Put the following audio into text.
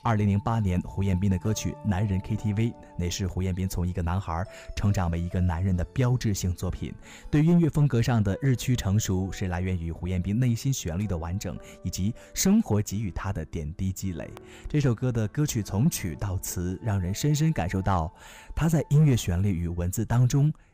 2008年，胡彦斌的歌曲《男人 KTV》，那是胡彦斌从一个男孩成长为一个男人的标志性作品。对音乐风格上的日趋成熟，是来源于胡彦斌内心旋律的完整，以及生活给予他的点滴积累。这首歌的歌曲从曲到词，让人深深感受到他在音乐旋律与文字当中